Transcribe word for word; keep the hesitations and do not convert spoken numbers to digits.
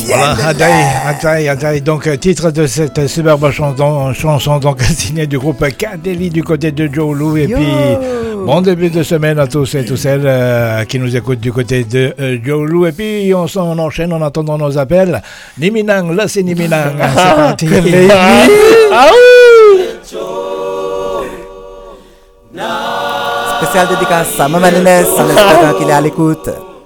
Voilà, Adjaï, Adjaï, Adjaï. Donc, titre de cette superbe chanson, chanson donc signée du groupe Kadeli du côté de Joe Lou. Et Yo. Puis, bon début de semaine à tous et toutes celles euh, qui nous écoutent du côté de euh, Joe Lou. Et puis, on, on enchaîne en attendant nos appels. Niminang, là c'est Niminang. C'est parti. Spécial dédicace à Maman Inès en espérant qu'il est à l'écoute.